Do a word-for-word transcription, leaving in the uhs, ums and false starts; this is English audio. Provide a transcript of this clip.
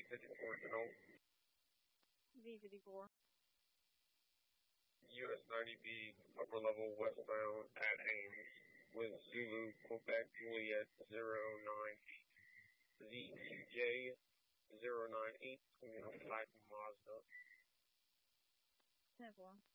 fifty-four to know. V fifty-four. U S ninety B, upper level westbound at Ames, with Zulu, Quebec, Juliet, zero nine eight. Z Q J, zero nine eight, five Mazda. ten four.